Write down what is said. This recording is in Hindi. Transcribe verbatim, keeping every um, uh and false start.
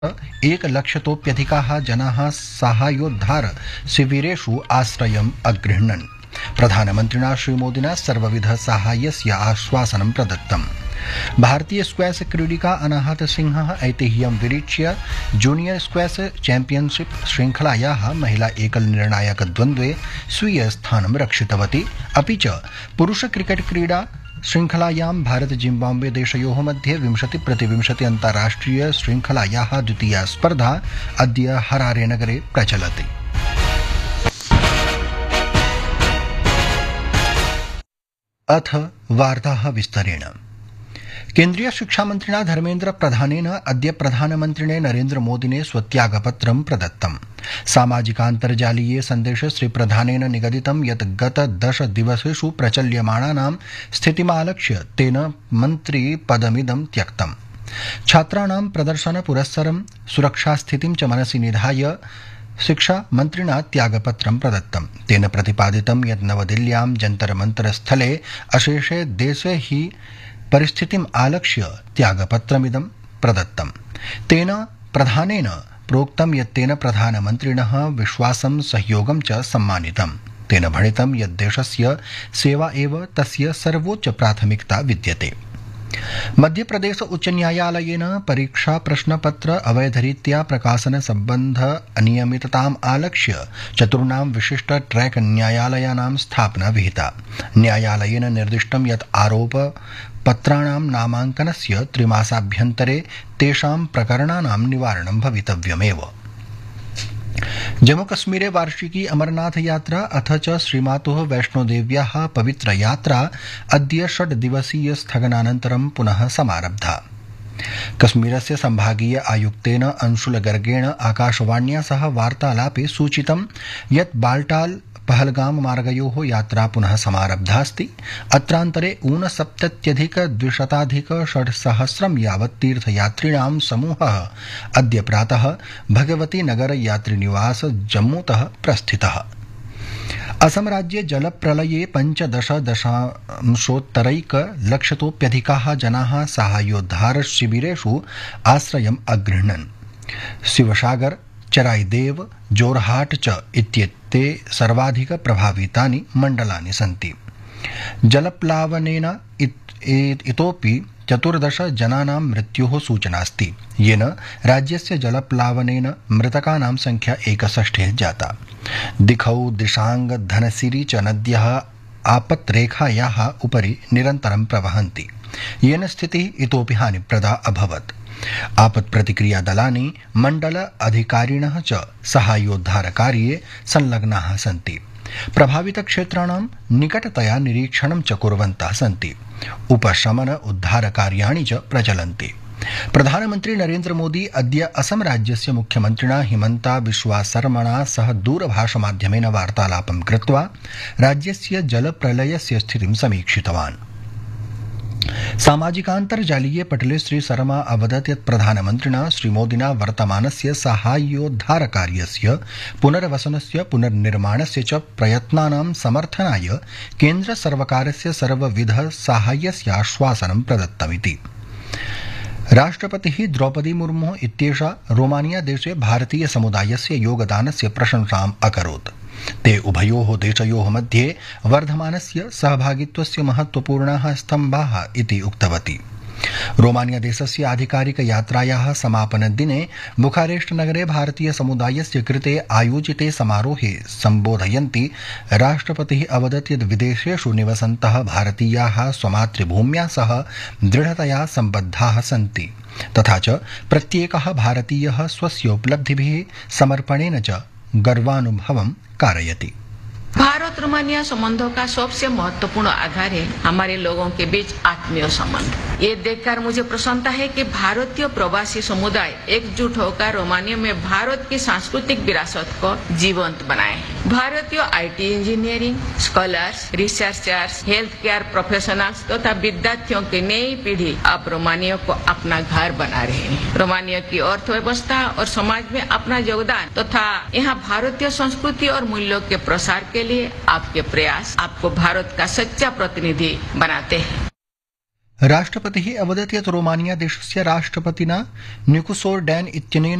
एकलक्षतोऽप्यधिकाः जनाः साहाय्योद्धार शिविरेषु आश्रयम् अगृह्णन्। प्रधानमन्त्रिणा श्रीमोदिना सर्वविध साहाय्यस्य आश्वासनं प्रदत्तम्। भारतीय स्क्वैश क्रीडिका अनाहत सिंहः ऐतिह्यं विरिच्य जूनियर स्क्वैश चैम्पियनशिप श्रृंखलायाः महिला एकल निर्णायक द्वन्द्वे स्वीय स्थानं रक्षितवती। अपि च पुरुष क्रिकेट क्रीडा श्रृंखलायां भारत जिम्बाब्वे देशयोः मध्ये विंशति प्रतिविंशति अन्ताराष्ट्रिय श्रृंखलायाः द्वितीया स्पर्धा अद्य हरारे नगरे प्रचलति। अथ वार्ताः विस्तरेण। केन्द्रीय शिक्षा मंत्रिणा धर्मेन्द्र प्रधानेन अद्य प्रधानमन्त्रिणे नरेन्द्र मोदिने स्वत्यागपत्रं प्रदत्तम्। सामाजिकान्तर्जालीये सन्देशे श्रीप्रधानेन निगदितं यत् गत दश दिवसेषु प्रचल्यमाणानां स्थितिमालक्ष्य तेन मन्त्रिपदमिदं त्यक्तम्। छात्राणां प्रदर्शन पुरस्सरं सुरक्षास्थितिं च मनसि निधाय शिक्षा मन्त्रिणा त्यागपत्रं प्रदत्तम्। तेन प्रतिपादितं यत् नवदिल्ल्यां जन्तर मन्तर स्थले अशेषे देशे हि परिस्थितिम् आलक्ष्य त्यागपत्रमिदं प्रदत्तम्। तेन प्रधानेन प्रोक्तं यत् तेन प्रधानमन्त्रिणः विश्वासं सहयोगं च सम्मानितम्। तेन भणितं यत् देशस्य सेवा एव तस्य सर्वोच्च प्राथमिकता विद्यते। मध्यप्रदेश उच्च न्यायालयेन परीक्षा प्रश्नपत्र अवैधरीत्या प्रकाशन सम्बन्ध अनियमितताम् आलक्ष्य चतुर्णां विशिष्ट ट्रैक न्यायालयानां स्थापना विहिता। न्यायालयेन निर्दिष्टं यत् आरोप पत्राणां नामाङ्कनस्य त्रिमासाभ्यन्तरे तेषां प्रकरणानां निवारणं भवितव्यमेव। जम्मूकश्मीरे वार्षिकी अमरनाथ यात्रा अथ च श्रीमातुः वैष्णोदेव्याः पवित्र यात्रा अद्य षड् दिवसीय स्थगनानन्तरं पुनः समारब्धा। कश्मीरस्य संभागीय आयुक्तेन अंशुल गर्गेण आकाशवाण्या सह वार्तालापे सूचितं यत् बाल्टाल पहलगाम मार्गयोः यात्रा पुनः समारब्धास्ति। अत्रान्तरे ऊनसप्तत्यधिक द्विशताधिक षड्सहस्रं यावत् तीर्थयात्रिणां समूहः अद्य प्रातः भगवती नगर यात्रिनिवास जम्मूतः प्रस्थितः। असम राज्ये जलप्रलये पञ्चदश दशांशोत्तरैक लक्षतोऽप्यधिकाः जनाः साहाय्योद्धार शिविरेषु आश्रयम् अगृह्णन्। शिवसागर, चराईदेव, जोरहाट च इत्येते सर्वाधिक प्रभावितानि मण्डलानि सन्ति। जलप्लावनेन इतोपि चतुर्दश जनानां मृत्योः सूचनास्ति, येन राज्यस्य जलप्लावनेन मृतकानां संख्या एकषष्टिः जाता। दिखौ, दिशांग, धनसिरी च नद्यः आपत्रेखायाः उपरि निरन्तरं प्रवहन्ति, येन स्थितिः इतोपि हानिप्रदा अभवत्। आपत्प्रतिक्रिया दलानि मण्डल अधिकारिणः च साहाय्योद्धारकार्ये संलग्नाः सन्ति। प्रभावितक्षेत्राणां निकटतया निरीक्षणं च कुर्वन्तः सन्ति। उपशमन उद्धारकार्याणि च प्रचलन्ति। प्रधानमन्त्री नरेन्द्र मोदी अद्य असम राज्यस्य मुख्यमन्त्रिणा हिमन्ता बिश्वा शर्मणा सह दूरभाषमाध्यमेन वार्तालापं कृत्वा राज्यस्य जलप्रलयस्य स्थितिं समीक्षितवान्। सामाजिकान्तर्जालीये पटले श्री शर्मा अवदत् यत् प्रधानमन्त्रिणा श्रीमोदिना वर्तमानस्य साहाय्योद्धारकार्यस्य पुनर्वसनस्य पुनर्निर्माणस्य च प्रयत्नानां समर्थनाय केन्द्रसर्वकारस्य सर्वविध साहाय्यस्य आश्वासनं प्रदत्तमिति। राष्ट्रपतिः द्रौपदी मुर्मु इत्येषा रोमानिया देशे भारतीय समुदायस्य योगदानस्य प्रशंसाम् अकरोत्। ते उभयोः देशयोः मध्ये वर्धमानस्य सहभागित्वस्य महत्वपूर्णाः स्तम्भाः इति उक्तवती। रोमानिया देशस्य आधिकारिक यात्रायाः समापनदिने बुखारेस्ट नगरे भारतीय समुदायस्य कृते आयोजिते समारोहे सम्बोधयन्ती राष्ट्रपतिः अवदत् यत् विदेशेषु निवसन्तः भारतीयाः स्वमातृभूम्या सह दृढतया सम्बद्धाः सन्ति, तथा च प्रत्येकः भारतीयः स्वस्य उपलब्धिभिः समर्पणेन च गर्वानुभवं कारयति। भारत रोमानिया संबंधों का सबसे महत्वपूर्ण आधार है हमारे लोगों के बीच आत्मीय संबंध। ये देखकर मुझे प्रसन्नता है कि भारतीय प्रवासी समुदाय एकजुट होकर रोमानिया में भारत की सांस्कृतिक विरासत को जीवंत बनाए। भारतीय IT engineering, scholars, researchers, health care professionals तथा विद्यार्थियों की नई पीढ़ी अब रोमानिया को अपना घर बना रहे हैं। रोमानिया की अर्थव्यवस्था और समाज में अपना योगदान तथा यहाँ भारतीय संस्कृति और मूल्यों के प्रसार के लिए आपके प्रयास आपको भारत का सच्चा प्रतिनिधि बनाते हैं। राष्ट्रपतिः अवदत् यत् रोमानिया देशस्य राष्ट्रपतिना निकोसोर् डैन् इत्यनेन